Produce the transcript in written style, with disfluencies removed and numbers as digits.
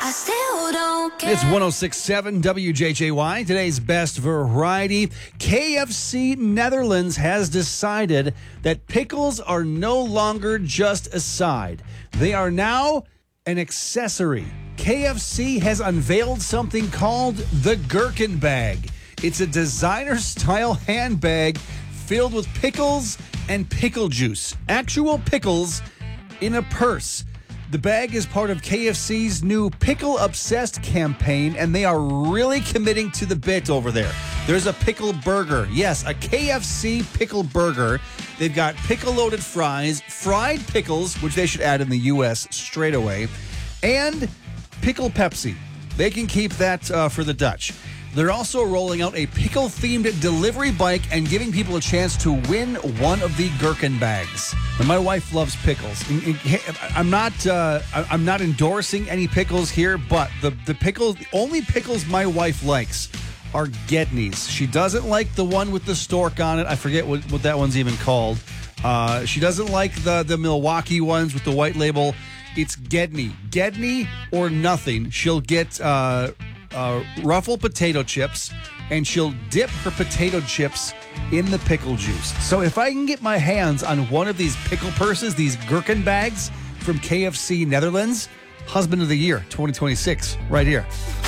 I still don't care. It's 106.7 WJJY, today's best variety. KFC Netherlands has decided that pickles are no longer just a side. They are now an accessory. KFC has unveiled something called the Gherkin Bag. It's a designer-style handbag filled with pickles and pickle juice. Actual pickles in a purse. The bag is part of KFC's new Pickle Obsessed campaign, and they are really committing to the bit over there. There's a pickle burger. Yes, a KFC pickle burger. They've got pickle-loaded fries, fried pickles, which they should add in the U.S. straight away, and pickle Pepsi. They can keep that for the Dutch. They're also rolling out a pickle-themed delivery bike and giving people a chance to win one of the Gherkin bags. And my wife loves pickles. I'm not endorsing any pickles here, but the only pickles my wife likes are Gedney's. She doesn't like the one with the stork on it. I forget what that one's even called. She doesn't like the Milwaukee ones with the white label. It's Gedney. Gedney or nothing. She'll get Ruffle potato chips, and she'll dip her potato chips in the pickle juice. So if I can get my hands on one of these pickle purses, these Gherkin bags from KFC Netherlands, Husband of the Year 2026, right here.